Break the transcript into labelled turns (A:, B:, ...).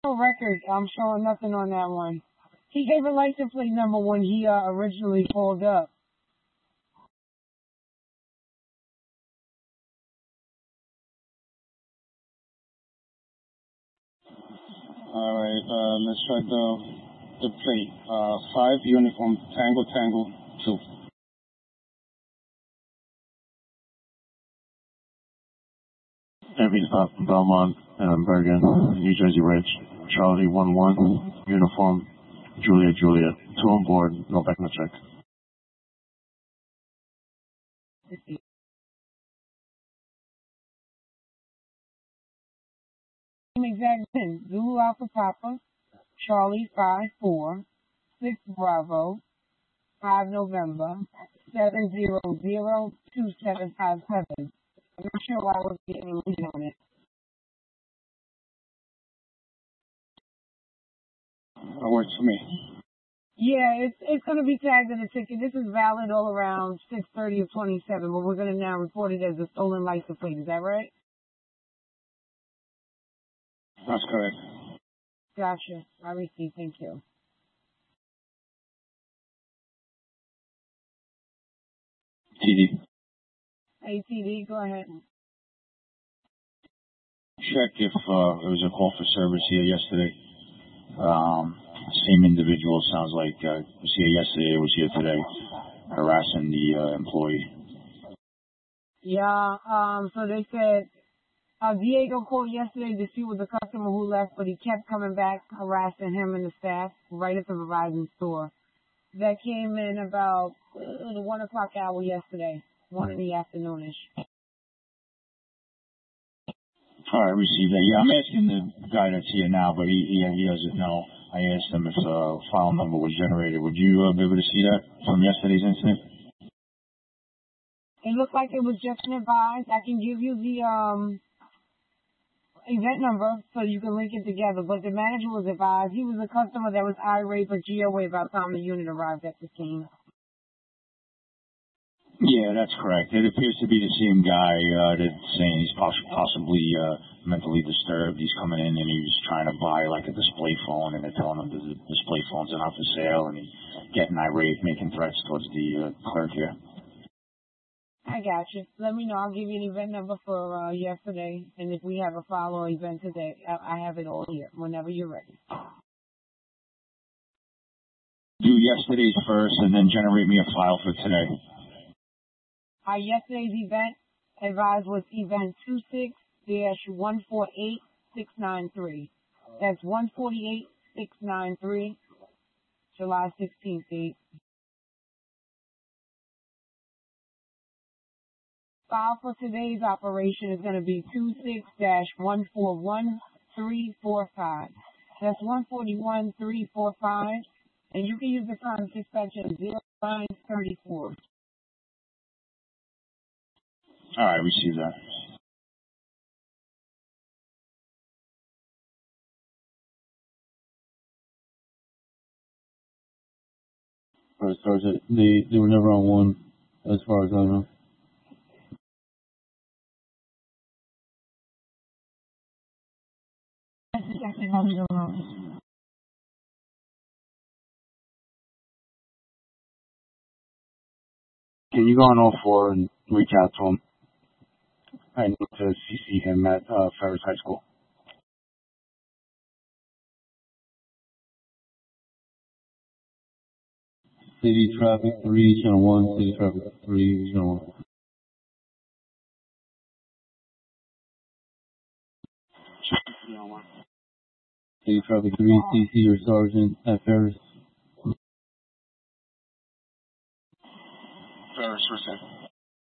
A: No record. I'm showing nothing on that one. He gave a license plate number when he originally pulled up.
B: All right, let's try the plate. 5 uniform Tango 2.
C: Every stop from Belmont, Bergen, New Jersey Ridge, Charlie 11, uniform, Juliet, 2 on board, no background check.
A: Exact pin. Zulu Alpha Papa, Charlie 5-4, 6 Bravo, 5 November, 7002757. I'm not sure why I was getting a lead on it.
B: That works for me.
A: Yeah, it's going to be tagged in the ticket. This is valid all around 6/30 of 27, but we're going to now report it as a stolen license plate. Is that right?
B: That's correct.
A: Gotcha. I received. Thank you.
B: TD.
A: Hey, TD, go ahead.
B: Check if it was a call for service here yesterday. Same individual, sounds like, was here yesterday, was here today, harassing the employee.
A: Yeah, so they said, Diego called yesterday to see with the customer who left, but he kept coming back, harassing him and the staff right at the Verizon store. That came in about the 1 o'clock hour yesterday, 1 in the afternoonish.
B: All right, received that. Yeah, I'm asking the guy that's here now, but he doesn't know. I asked him if a file number was generated. Would you be able to see that from yesterday's incident?
A: It looked like it was just an advice. I can give you the event number so you can link it together. But the manager was advised. He was a customer that was irate for GOA about the time the unit arrived at the scene.
B: Yeah, that's correct. It appears to be the same guy that's saying he's possibly mentally disturbed. He's coming in and he was trying to buy like a display phone, and they're telling him the display phones are not for sale, and he's getting irate, making threats towards the clerk here.
A: I got you. Let me know. I'll give you an event number for yesterday, and if we have a follow event today, I have it all here whenever you're ready.
B: Do yesterday's first, and then generate me a file for today.
A: Yesterday's event advised was event 26-148693. That's 148693, July 16th date. File for today's operation is going to be 26-141345. That's 141345, and you can use the current dispatcher 0934.
B: All right, receive that.
C: First Sergeant, they were never on one, as far as I know.
A: That's exactly how we go wrong.
C: Can you go on all four and reach out to him? I need to CC him at Ferris High School. City Traffic 3, Channel 1, City Traffic 3, Channel 1. City Traffic 3, CC or Sergeant at Ferris.
B: Ferris, what's that?